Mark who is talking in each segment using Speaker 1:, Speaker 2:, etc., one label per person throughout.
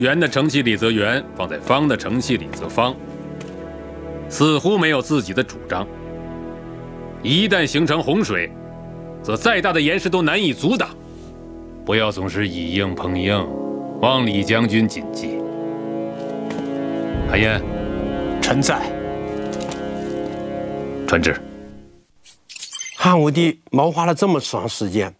Speaker 1: 圆的盛器里则圆，放在方的盛器里则方，似乎没有自己的主张。一旦形成洪水，则再大的岩石都难以阻挡。不要总是以硬碰硬，望李将军谨记。韩嫣，
Speaker 2: 臣在。
Speaker 1: 传旨。
Speaker 3: 汉武帝谋划了这么长时间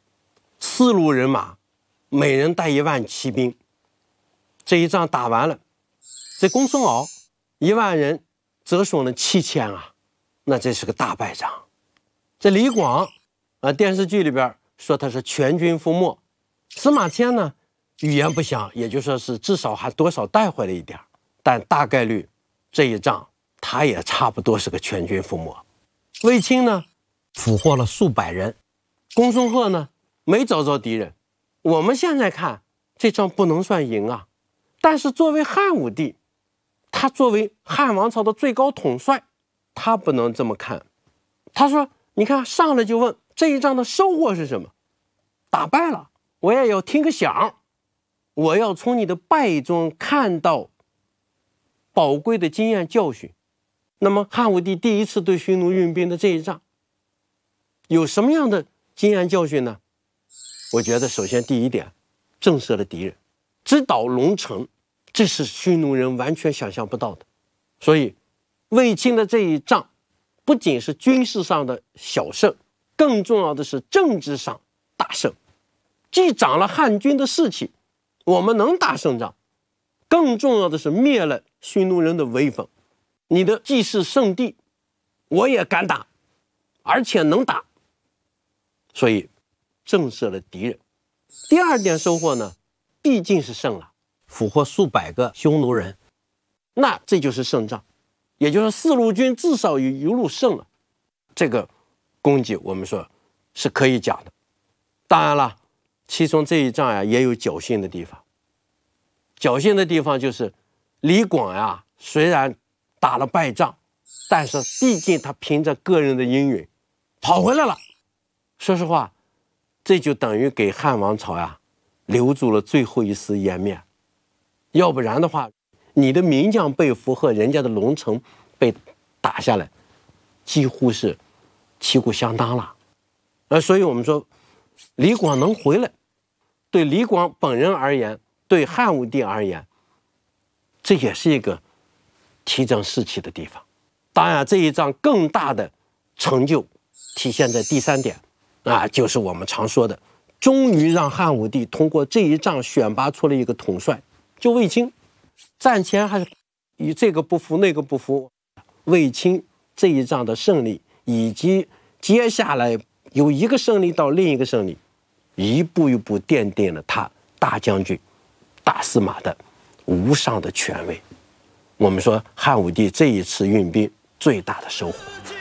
Speaker 3: ，4路人马，每人带1万骑兵。这一仗打完了，这公孙敖1万人折损了7000啊，那这是个大败仗。这李广电视剧里边说他是全军覆没，司马迁呢语言不详，也就说是至少还多少带回了一点，但大概率这一仗他也差不多是个全军覆没。卫青呢俘获了数百人，公孙贺呢没找着敌人。我们现在看这仗不能算赢啊，但是作为汉武帝，他作为汉王朝的最高统帅，他不能这么看。他说你看上来就问这一仗的收获是什么，打败了我也要听个响，我要从你的败中看到宝贵的经验教训。那么汉武帝第一次对匈奴运兵的这一仗有什么样的经验教训呢？我觉得首先第一点，震慑了敌人，直捣龙城，这是匈奴人完全想象不到的。所以卫青的这一仗不仅是军事上的小胜，更重要的是政治上大胜，既长了汉军的士气，我们能打胜仗，更重要的是灭了匈奴人的威风。你的既是圣地，我也敢打，而且能打，所以震慑了敌人。第二点收获呢，毕竟是胜了，俘获数百个匈奴人，那这就是胜仗，也就是4路军至少有1路胜了，这个功绩我们说是可以讲的。当然了，其中这一仗呀也有侥幸的地方。侥幸的地方就是李广呀，虽然打了败仗，但是毕竟他凭着个人的英勇跑回来了。说实话，这就等于给汉王朝呀留住了最后一丝颜面。要不然的话，你的名将被俘和人家的龙城被打下来，几乎是旗鼓相当了。所以我们说李广能回来，对李广本人而言，对汉武帝而言，这也是一个提振士气的地方。当然这一仗更大的成就体现在第3点就是我们常说的，终于让汉武帝通过这一仗选拔出了一个统帅，就卫青。战前还是以这个不服那个不服，卫青这一仗的胜利，以及接下来由一个胜利到另一个胜利，一步一步奠定了他大将军大司马的无上的权威。我们说汉武帝这一次运兵最大的收获。